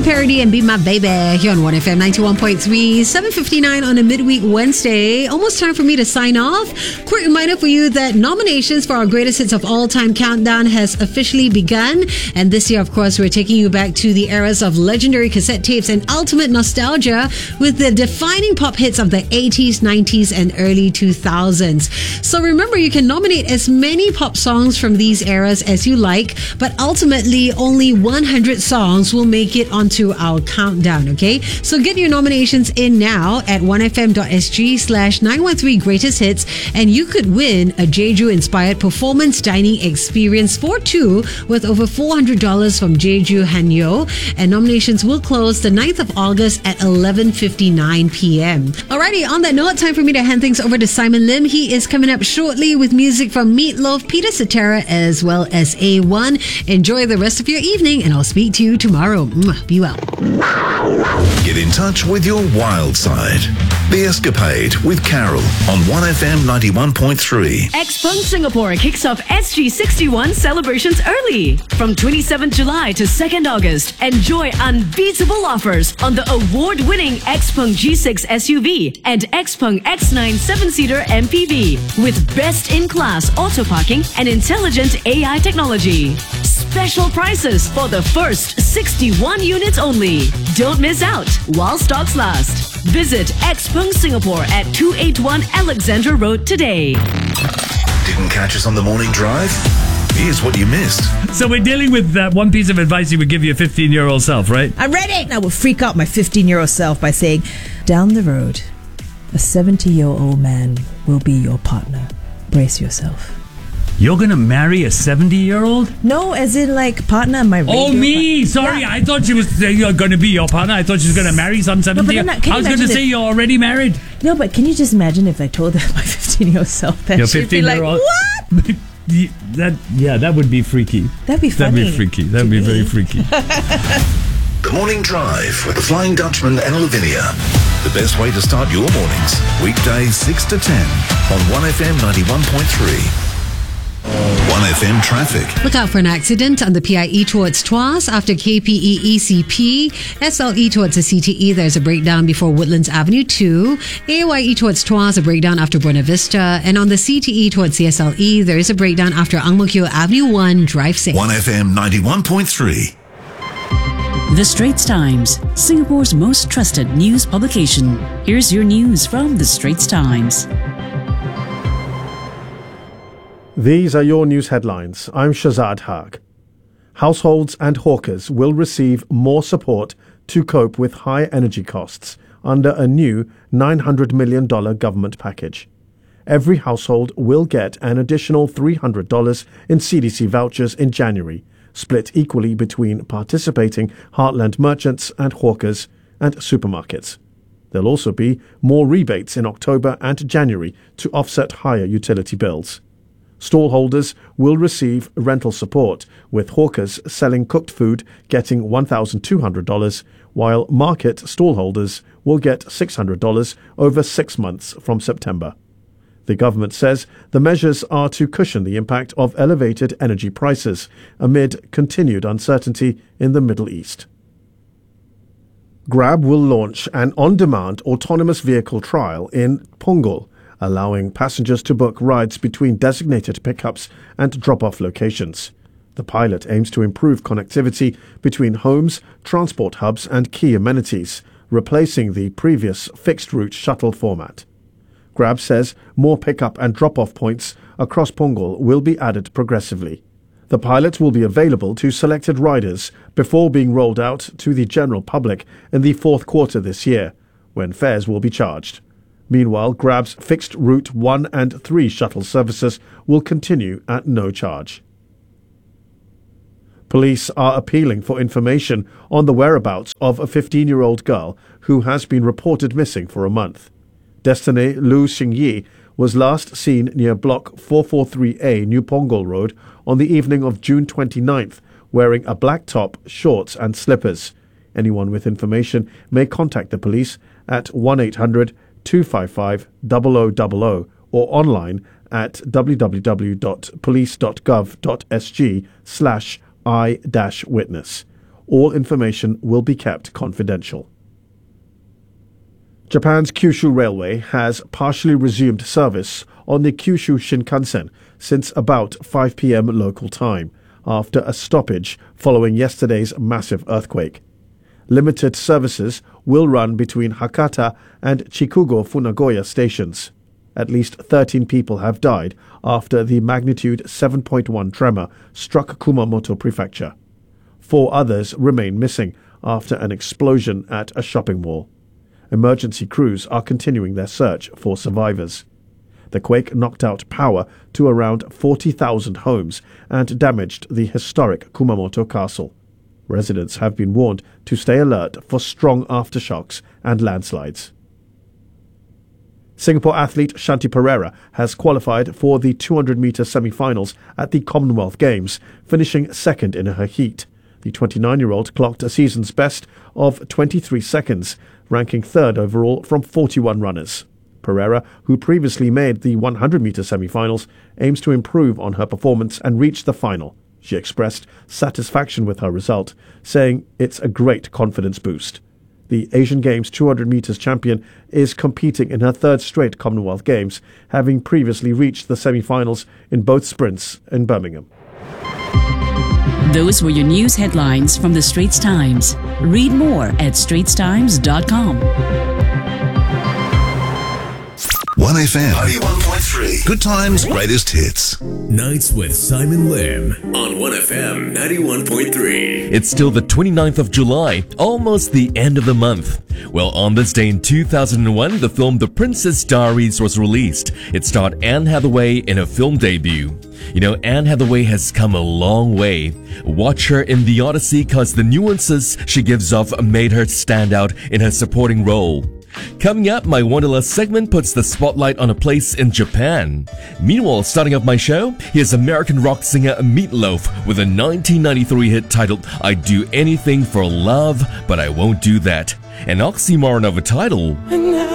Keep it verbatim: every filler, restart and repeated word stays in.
Parody and Be My Baby here on one F M ninety-one point three, seven fifty-nine on a midweek Wednesday. Almost time for me to sign off. Quick reminder for you that nominations for our greatest hits of all time countdown has officially begun. And this year, of course, we're taking you back to the eras of legendary cassette tapes and ultimate nostalgia with the defining pop hits of the eighties, nineties, and early two thousands. So remember, you can nominate as many pop songs from these eras as you like, but ultimately only one hundred songs will make it onto our countdown, okay? So get your nominations in now at one f m dot s g slash nine one three greatest hits, and you could win a Jeju-inspired performance dining experience for two with over four hundred dollars from Jeju Hanyo. And nominations will close the ninth of August at eleven fifty-nine p.m. Alrighty, on that note, time for me to hand things over to Simon Lim. He is coming up shortly with music from Meatloaf, Peter Cetera, as well as A one. Enjoy the rest of your evening, and I'll speak to you tomorrow. Be well. Get in touch with your wild side. The Escapade with Carol on one F M ninety-one point three. Xpeng Singapore kicks off S G sixty-one celebrations early. From twenty-seventh July to second August, enjoy unbeatable offers on the award-winning Xpeng G six S U V and Xpeng X nine seven-seater M P V with best-in-class auto parking and intelligent A I technology. Special prices for the first sixty-one units only. Don't miss out while stocks last. Visit Xpeng Singapore at two eighty-one Alexandra Road today. Didn't catch us on the morning drive? Here's what you missed. So we're dealing with that one piece of advice you would give your fifteen-year-old self, right? I'm ready! I will freak out my fifteen-year-old self by saying, down the road, a seventy-year-old man will be your partner. Brace yourself. You're going to marry a seventy-year-old? No, as in like partner, my radio Oh, me! Par- Sorry, yeah. I thought she was uh, you're going to be your partner. I thought she was going to marry some seventy-year-old. No, but then, I was going to say if, you're already married. No, but can you just imagine if I told her my fifteen-year-old self that Your she'd be like, fifteen-year-old? what? that, yeah, that would be freaky. That'd be funny. That'd be freaky. That'd be very freaky. The Morning Drive with the Flying Dutchman and Lavinia. The best way to start your mornings. Weekdays six to ten on one F M ninety-one point three. one F M traffic. Look out for an accident on the P I E towards Tuas after K P E E C P. S L E towards the C T E, there's a breakdown before Woodlands Avenue two. A Y E towards Tuas, a breakdown after Buena Vista. And on the C T E towards C S L E, there is a breakdown after Ang Mo Kio Avenue one. Drive safe. one F M ninety-one point three. The Straits Times, Singapore's most trusted news publication. Here's your news from The Straits Times. These are your news headlines. I'm Shazad Haq. Households and hawkers will receive more support to cope with high energy costs under a new nine hundred million dollars government package. Every household will get an additional three hundred dollars in C D C vouchers in January, split equally between participating heartland merchants and hawkers and supermarkets. There'll also be more rebates in October and January to offset higher utility bills. Stallholders will receive rental support, with hawkers selling cooked food getting one thousand two hundred dollars, while market stallholders will get six hundred dollars over six months from September. The government says the measures are to cushion the impact of elevated energy prices amid continued uncertainty in the Middle East. Grab will launch an on-demand autonomous vehicle trial in Punggol, allowing passengers to book rides between designated pickups and drop-off locations. The pilot aims to improve connectivity between homes, transport hubs and key amenities, replacing the previous fixed-route shuttle format. Grab says more pickup and drop-off points across Punggol will be added progressively. The pilot will be available to selected riders before being rolled out to the general public in the fourth quarter this year, when fares will be charged. Meanwhile, Grab's fixed Route one and three shuttle services will continue at no charge. Police are appealing for information on the whereabouts of a fifteen-year-old girl who has been reported missing for a month. Destiny Lu Xingyi was last seen near Block four forty-three A New Punggol Road on the evening of June twenty-ninth, wearing a black top, shorts and slippers. Anyone with information may contact the police at one eight hundred two five five zero zero zero zero or online at w w w dot police dot gov dot s g slash i dash witness. all information will be kept confidential. Japan's Kyushu Railway has partially resumed service on the Kyushu Shinkansen since about five p.m. local time, after a stoppage following yesterday's massive earthquake. Limited services will run between Hakata and Chikugo Funagoya stations. At least thirteen people have died after the magnitude seven point one tremor struck Kumamoto Prefecture. Four others remain missing after an explosion at a shopping mall. Emergency crews are continuing their search for survivors. The quake knocked out power to around forty thousand homes and damaged the historic Kumamoto Castle. Residents have been warned to stay alert for strong aftershocks and landslides. Singapore athlete Shanti Pereira has qualified for the two hundred metre semi-finals at the Commonwealth Games, finishing second in her heat. The twenty-nine-year-old clocked a season's best of twenty-three seconds, ranking third overall from forty-one runners. Pereira, who previously made the one hundred metre semi-finals, aims to improve on her performance and reach the final. She expressed satisfaction with her result, saying it's a great confidence boost. The Asian Games two hundred metres champion is competing in her third straight Commonwealth Games, having previously reached the semi-finals in both sprints in Birmingham. Those were your news headlines from the Straits Times. Read more at straits times dot com. one F M ninety-one point three. Good times, greatest hits. Nights with Simon Lim on one F M ninety-one point three. It's still the twenty-ninth of July, almost the end of the month. Well, on this day in two thousand one, the film The Princess Diaries was released. It starred Anne Hathaway in her film debut. You know, Anne Hathaway has come a long way. Watch her in The Odyssey cause the nuances she gives off made her stand out in her supporting role. Coming up, my Wanderlust segment puts the spotlight on a place in Japan. Meanwhile, starting off my show, here's American rock singer Meatloaf with a nineteen ninety-three hit titled I'd Do Anything for Love, But I Won't Do That. An oxymoron of a title.